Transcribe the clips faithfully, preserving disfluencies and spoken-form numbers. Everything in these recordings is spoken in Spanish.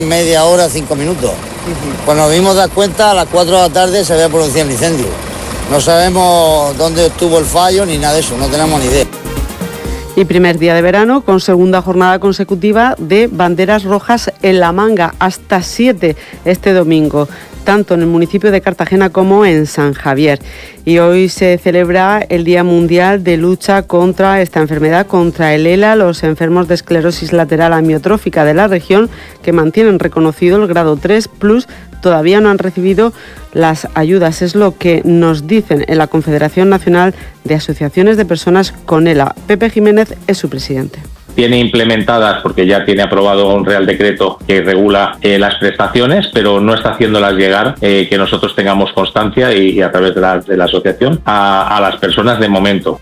Media hora, cinco minutos. Uh-huh. Cuando nos dimos dar cuenta, a las cuatro de la tarde se había producido el incendio. No sabemos dónde estuvo el fallo ni nada de eso, no tenemos ni idea. Y primer día de verano con segunda jornada consecutiva de banderas rojas en la manga, hasta siete este domingo, tanto en el municipio de Cartagena como en San Javier. Y hoy se celebra el Día Mundial de Lucha contra esta enfermedad, contra el ELA, los enfermos de esclerosis lateral amiotrófica de la región, que mantienen reconocido el grado tres plus, todavía no han recibido las ayudas. Es lo que nos dicen en la Confederación Nacional de Asociaciones de Personas con ELA. Pepe Jiménez es su presidente. Tiene implementadas, porque ya tiene aprobado un Real Decreto que regula eh, las prestaciones, pero no está haciéndolas llegar, eh, que nosotros tengamos constancia y, y a través de la, de la asociación a, a las personas de momento.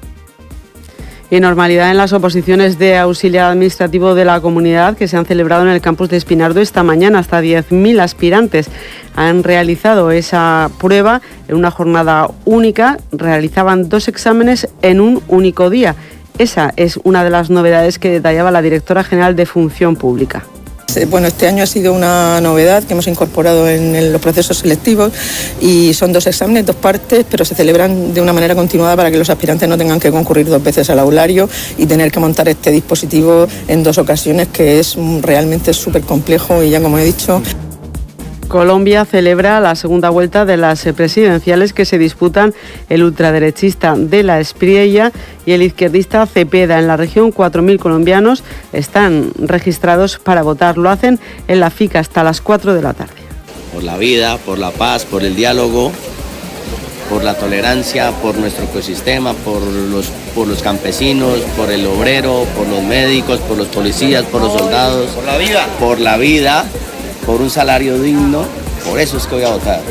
Y normalidad en las oposiciones de auxiliar administrativo de la comunidad que se han celebrado en el campus de Espinardo esta mañana. Hasta diez mil aspirantes han realizado esa prueba en una jornada única. Realizaban dos exámenes en un único día. Esa es una de las novedades que detallaba la directora general de Función Pública. Bueno, este año ha sido una novedad que hemos incorporado en los procesos selectivos y son dos exámenes, dos partes, pero se celebran de una manera continuada para que los aspirantes no tengan que concurrir dos veces al aulario y tener que montar este dispositivo en dos ocasiones, que es realmente súper complejo y ya como he dicho. Colombia celebra la segunda vuelta de las presidenciales que se disputan el ultraderechista de la Espriella y el izquierdista Cepeda. En la región, cuatro mil colombianos están registrados para votar. Lo hacen en la FICA hasta las cuatro de la tarde. Por la vida, por la paz, por el diálogo, por la tolerancia, por nuestro ecosistema, por los, por los campesinos, por el obrero, por los médicos, por los policías, por los soldados. Por la vida. Por la vida. Por un salario digno, por eso es que voy a votar.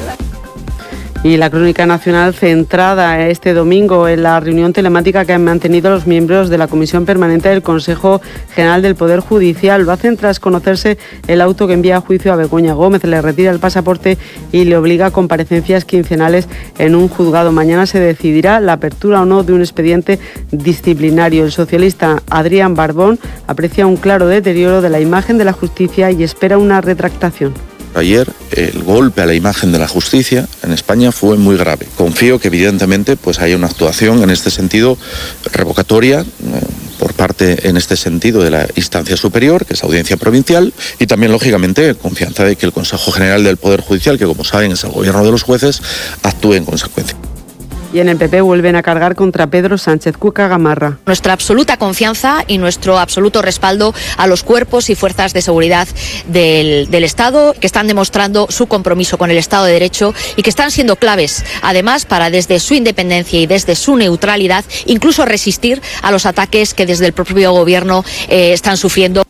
Y la crónica nacional centrada este domingo en la reunión telemática que han mantenido los miembros de la Comisión Permanente del Consejo General del Poder Judicial. Lo hacen tras conocerse el auto que envía a juicio a Begoña Gómez, le retira el pasaporte y le obliga a comparecencias quincenales en un juzgado. Mañana se decidirá la apertura o no de un expediente disciplinario. El socialista Adrián Barbón aprecia un claro deterioro de la imagen de la justicia y espera una retractación. Ayer el golpe a la imagen de la justicia en España fue muy grave. Confío que evidentemente pues haya una actuación en este sentido revocatoria eh, por parte en este sentido de la instancia superior, que es Audiencia Provincial, y también lógicamente confianza de que el Consejo General del Poder Judicial, que como saben es el gobierno de los jueces, actúe en consecuencia. Y en el P P vuelven a cargar contra Pedro Sánchez. Cuca Gamarra. Nuestra absoluta confianza y nuestro absoluto respaldo a los cuerpos y fuerzas de seguridad del, del Estado, que están demostrando su compromiso con el Estado de Derecho y que están siendo claves, además, para desde su independencia y desde su neutralidad, incluso resistir a los ataques que desde el propio Gobierno eh, están sufriendo.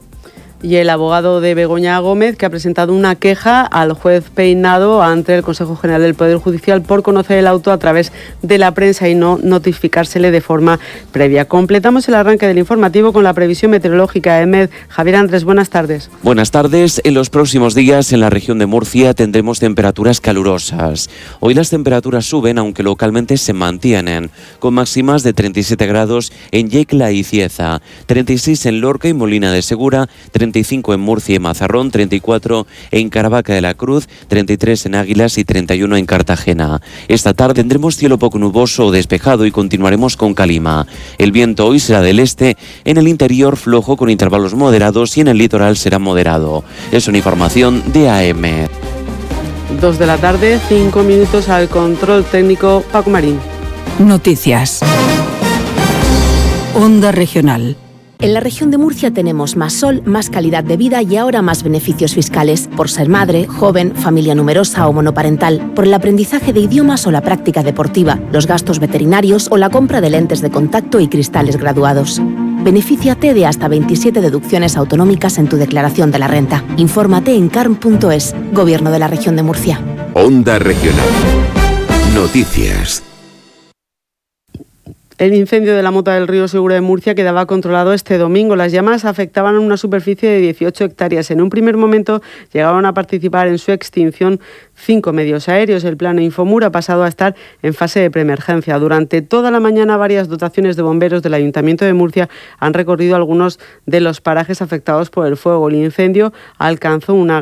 Y el abogado de Begoña Gómez, que ha presentado una queja al juez Peinado ante el Consejo General del Poder Judicial por conocer el auto a través de la prensa y no notificársele de forma previa. Completamos el arranque del informativo con la previsión meteorológica de E M E D. Javier Andrés, buenas tardes. Buenas tardes. En los próximos días en la región de Murcia tendremos temperaturas calurosas. Hoy las temperaturas suben, aunque localmente se mantienen, con máximas de treinta y siete grados en Yecla y Cieza, treinta y seis en Lorca y Molina de Segura, treinta y cinco en Murcia y Mazarrón, treinta y cuatro en Caravaca de la Cruz, treinta y tres en Águilas y treinta y uno en Cartagena. Esta tarde tendremos cielo poco nuboso o despejado y continuaremos con calima. El viento hoy será del este, en el interior flojo con intervalos moderados y en el litoral será moderado. Es una información de A M. Dos de la tarde, cinco minutos al control técnico Paco Marín. Noticias. Onda Regional. En la región de Murcia tenemos más sol, más calidad de vida y ahora más beneficios fiscales por ser madre, joven, familia numerosa o monoparental, por el aprendizaje de idiomas o la práctica deportiva, los gastos veterinarios o la compra de lentes de contacto y cristales graduados. Benefíciate de hasta veintisiete deducciones autonómicas en tu declaración de la renta. Infórmate en carm punto es, Gobierno de la Región de Murcia. Onda Regional. Noticias. El incendio de la Mota del Río Segura de Murcia quedaba controlado este domingo. Las llamas afectaban a una superficie de dieciocho hectáreas. En un primer momento llegaron a participar en su extinción cinco medios aéreos. El plano Infomur ha pasado a estar en fase de preemergencia. Durante toda la mañana varias dotaciones de bomberos del Ayuntamiento de Murcia han recorrido algunos de los parajes afectados por el fuego. El incendio alcanzó una